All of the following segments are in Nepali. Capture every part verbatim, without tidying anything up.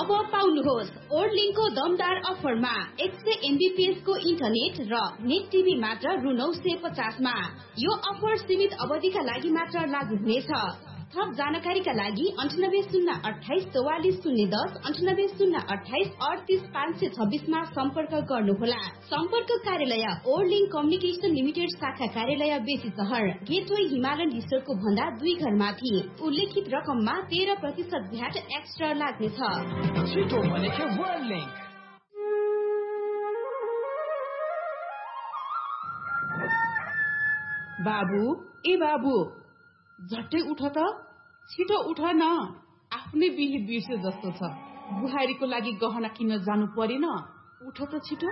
अब पाउनुहोस् ओर्लिङको दमदार अफरमा एक सय एमबीपीएस को इन्टरनेट र नेट टिभी मात्र रु नौ सय पचासमा। यो अफर सीमित अवधिका लागि मात्र लागू हुनेछ। थप जानकारीका लागि अन्ठानब्बे शून्य अठाइस चौवालिस शून्य दस अन्ठानब्बे शून्य अठाइस अडतिस पाँच सय छब्बीसमा सम्पर्क गर्नुहोला। सम्पर्क कार्यालय ओर्लिङ कम्युनिकेशन लिमिटेड शाखा कार्यालय बेसी सहर गेटवे हिमालयन रिसोर्टको भन्दा दुई घर माथि। उल्लेखित रकममा तेह्र प्रतिशत भ्याट एक्स्ट्रा लाग्नेछ। बाबु ए बाबु झट्टै उठ त, छिटो उठ न। आफ्नै बिहे बिर्से जस्तो छ। बुहारीको लागि गहना किन्न जानु परेन, उठ त छिटो।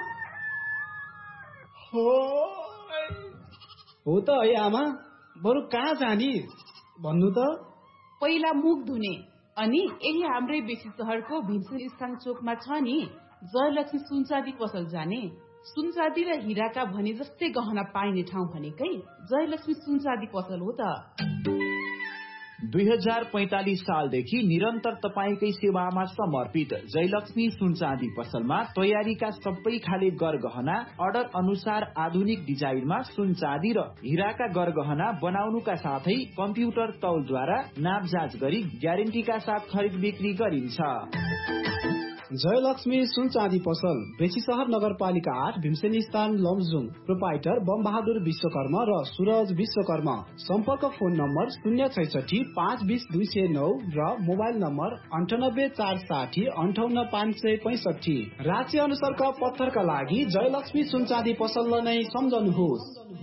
हो हो त है आमा, बरु कहाँ जाने भन्नु त। पहिला मुख धुने, अनि यही हाम्रै बेसी सहरको भीमसेन स्थान चोकमा छ नि जयलक्ष्मी सुनचाँदी पसल जाने। सुनचाँदी र हिराका भने जस्तै गहना पाइने ठाउँ भनेकै जयलक्ष्मी सुनचाँदी पसल हो त। दुई हजार पैंतालीस सालदेखि निरन्तर तपाईकै सेवामा समर्पित जयलक्ष्मी सुनचाँदी पसलमा तयारीका सबै खाले गरगहना अर्डर अनुसार आधुनिक डिजाइनमा सुनचाँदी र हिराका गरगहना बनाउनुका साथै कम्प्युटर तौलद्वारा नापजाँच गरी ग्यारेन्टीका साथ खरिद बिक्री गरिन्छ। जयलक्ष्मी सुनचाँदी पसल बेसी सहर नगरपालिका आठ भीमसेनी स्थान लमजुङ। प्रोपाइटर बम बहादुर विश्वकर्मा र सूरज विश्वकर्मा। सम्पर्क फोन नम्बर शून्य छैसठी पाँच बीस दुई सय नौ र मोबाइल नम्बर अन्ठानब्बे चार साठी अन्ठाउन्न पाँच सय पैंसठी। राज्य अनुसारका पत्थरका लागि जयलक्ष्मी सुनचाँदी पसललाई नै सम्झनुहोस्।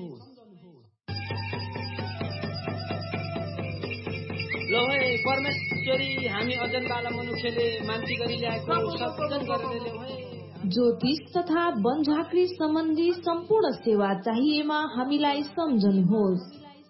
ल है परमेश्वरी, हामी अजन्ताला मनुष्यले मान्ति गरी ल्याएको सत्जन गरेर ल्याऊ है। ज्योतिष तथा वन झाँक्री सम्बन्धी सम्पूर्ण सेवा चाहिएमा हामीलाई सम्झनुहोस्।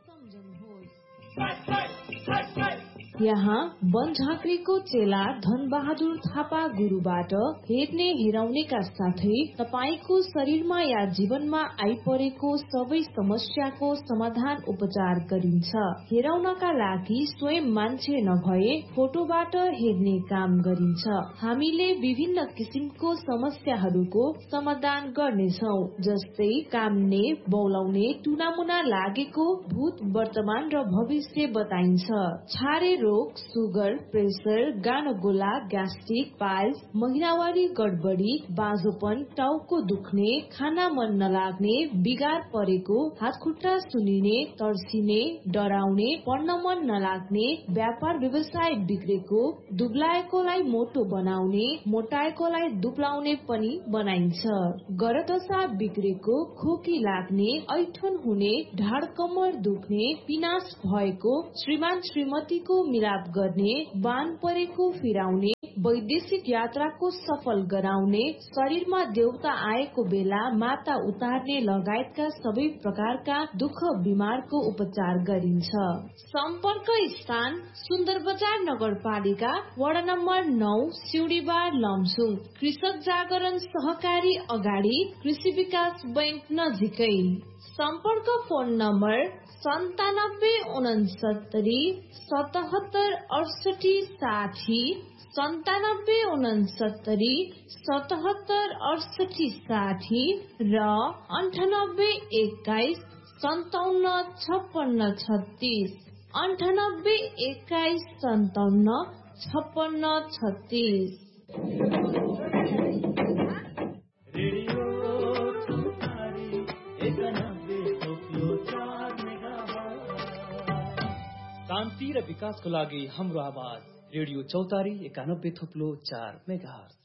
यहाँ वन झाँक्रीको चेला धन बहादुर थापा गुरुबाट हेर्ने हेराउनेका साथै तपाईको शरीरमा या जीवनमा आइपरेको सबै समस्याको समाधान उपचार गरिन्छ। हेराउनका लागि स्वयं मान्छे नभए फोटोबाट हेर्ने काम गरिन्छ। हामीले विभिन्न किसिमको समस्याहरूको समाधान गर्नेछौ, जस्तै काम्ने, बौलाउने, टुनामुना लागेको, भूत, वर्तमान र भविष्य बताइन्छ। छारे रोग, सुगर, प्रेसर, गानोगोला, ग्यास्ट्रिक, पाइल्स, महिनावारी गडबडी, बाँझोपन, टाउको दुख्ने, खाना मन नलाग्ने, बिगार परेको, हात खुट्टा सुनिने, तर्सिने, डराउने, पढ्न मन नलाग्ने, व्यापार व्यवसाय बिग्रेको, दुब्लाएकोलाई मोटो बनाउने, मोटाएकोलाई दुब्लाउने पनि बनाइन्छ। गरदशा बिग्रेको, खोकी लाग्ने, ऐठन हुने, ढाड कमर दुख्ने, पिनास भएको, श्रीमान श्रीमतीको मिलाप गर्ने, बान परेको फिराउने, वैदेशिक यात्राको सफल गराउने, शरीरमा देउता आएको बेला माता उतार्ने लगायतका सबै प्रकारका दुःख बिमारको उपचार गरिन्छ। सम्पर्क स्थान सुन्दर बजार नगरपालिका वडा नम्बर नौ सिउडीबार लमजुङ। कृषक जागरण सहकारी अगाडि कृषि विकास बैंक नजिकै। सम्पर्क फोन नम्बर सन्तानब्बे उनसत्तरी सतहत्तर अडसठी साठी सन्तानब्बे उनसत्तरी सतहत्तर अडसठी साठी र अन्ठानब्बे एक्काइस सन्ताउन्न छप्पन्न छत्तीस अन्ठानब्बे एक्काइस सन्ताउन्न छप्पन्न छत्तीस। शान्ति र विकासको लागि हाम्रो आवाज रेडियो चौतारी एकानब्बे थुप्लो चार मेगाहर्ज।